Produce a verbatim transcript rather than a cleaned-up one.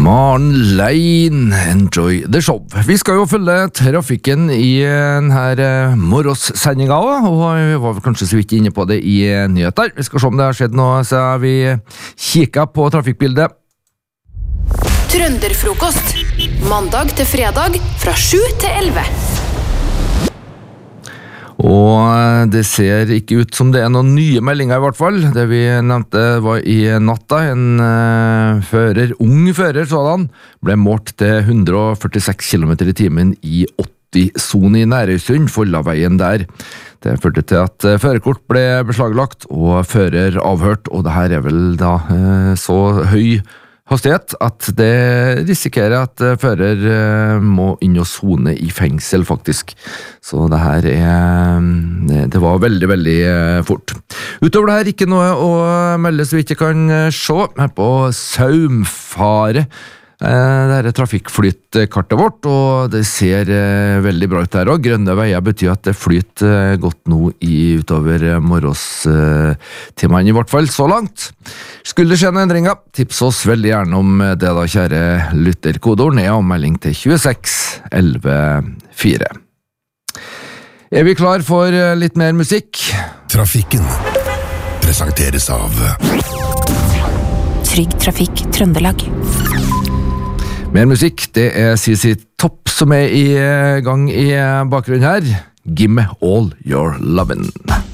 Maren Lein, enjoy the show. Vi skal jo følge trafikken i denne morgensendinga også, og vi var kanskje så vidt inne på det i nyheter. Vi skal se om det har skjedd noe, så vi kikker på trafikkbildet. Trønderfrokost, mandag til fredag fra sju til elleve. Og det ser ikke ut som det er noen nye meldinger i hvert fall. Det vi nevnte var i natta. En uh, fører, ung fører sådan, ble målt til one hundred forty-six kilometer i timen i åtti-sone i Nærøysund, Follaveien der. Det førte til at uh, førerkort ble beslaglagt og fører avhørt, og det her er vel da uh, så høy hastighet at det risikerer at uh, fører uh, må inn og sone i fengsel faktisk. Så det her er det, det var veldig, veldig uh, fort. Utover det her ikke noe å melde så vidt jeg kan uh, se her på Saumfare. Uh, det her er trafikkflytkartet vårt, og det ser uh, veldig bra ut her også. Grønne veier betyr at det flyter uh, godt nå i utover uh, morgenstimene uh, i hvert fall, så langt. Skulle det skje noen endringer, tips oss veldig gjerne om det da, kjære lytter. Kodeord ned og melding til tjueseks elleve fire. Er vi klar for litt mer musikk? Trafikken presenteres av Trygg Trafikk Trøndelag. Mer musikk, det er C C Topp som er i gang i bakgrunnen her. Give me all your lovin'.